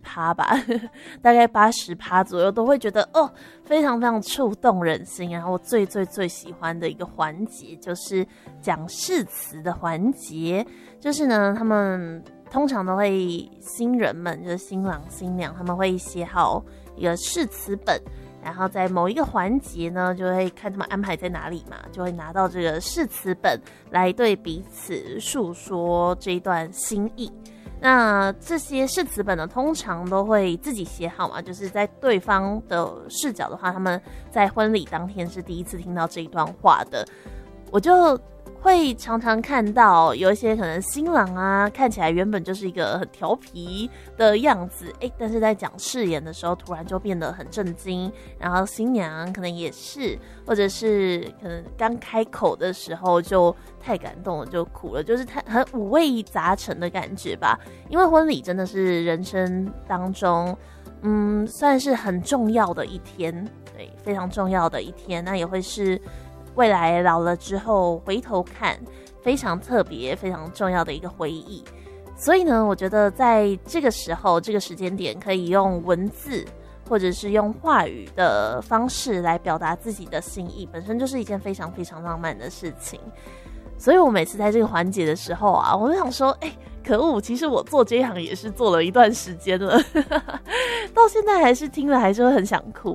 70%吧，大概80%左右都会觉得哦，非常非常触动人心。然后我最喜欢的一个环节就是讲誓词的环节，就是呢，他们通常都会新人们，就是新郎新娘，他们会写好一个誓词本。然后在某一个环节呢，就会看他们安排在哪里嘛，就会拿到这个誓词本来对彼此诉说这一段心意。那这些誓词本呢，通常都会自己写好嘛，就是在对方的视角的话，他们在婚礼当天是第一次听到这一段话的，我就会常常看到有一些可能新郎啊，看起来原本就是一个很调皮的样子，但是在讲誓言的时候，突然就变得很震惊。然后新娘可能也是，或者是可能刚开口的时候就太感动了，就哭了，就是很五味杂陈的感觉吧。因为婚礼真的是人生当中，算是很重要的一天，对，非常重要的一天。那也会是未来老了之后回头看非常特别非常重要的一个回忆。所以呢，我觉得在这个时候这个时间点，可以用文字或者是用话语的方式来表达自己的心意，本身就是一件非常非常浪漫的事情。所以我每次在这个环节的时候啊，我就想说可恶，其实我做这一行也是做了一段时间了到现在还是听了还是会很想哭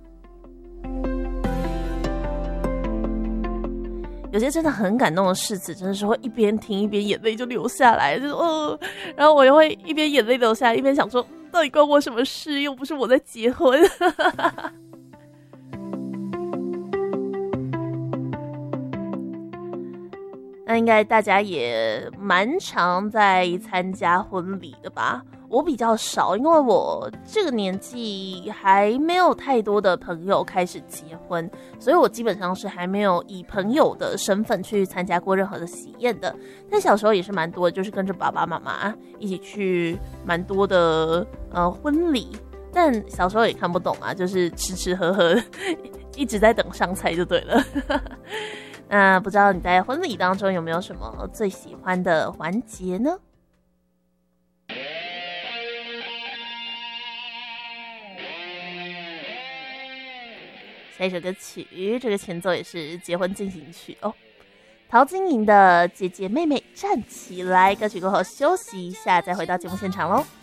有些真的很感动的誓词，真的是会一边听一边眼泪就流下来，就是然后我又会一边眼泪流下来，一边想说，到底关我什么事？又不是我在结婚。那应该大家也蛮常在参加婚礼的吧？我比较少，因为我这个年纪还没有太多的朋友开始结婚，所以我基本上是还没有以朋友的身份去参加过任何的喜宴的。但小时候也是蛮多的，就是跟着爸爸妈妈一起去蛮多的婚礼，但小时候也看不懂啊，就是吃吃喝喝，一直在等上菜就对了。那不知道你在婚礼当中有没有什么最喜欢的环节呢？下一首歌曲，这个前奏也是结婚进行曲哦。陶晶莹的《姐姐妹妹站起来》，歌曲过后休息一下，再回到节目现场咯。